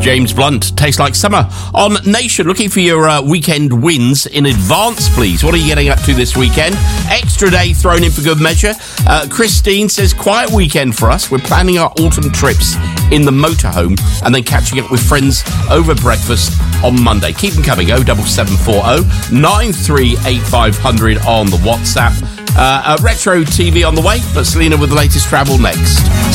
James Blunt, Tastes Like Summer. On Nation, looking for your weekend wins in advance, please. What are you getting up to this weekend? Extra day thrown in for good measure. Christine says, quiet weekend for us. We're planning our autumn trips in the motorhome and then catching up with friends over breakfast on Monday. Keep them coming. 07740 938500 on the WhatsApp. Retro TV on the way, but Selena with the latest travel next.